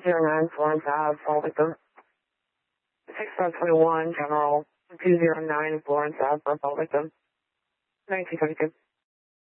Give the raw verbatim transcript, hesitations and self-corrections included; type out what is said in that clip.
zero nine Florence Ave, fall victim. six five two one, General two zero nine Florence Ave, fall victim. nineteen thirty-two.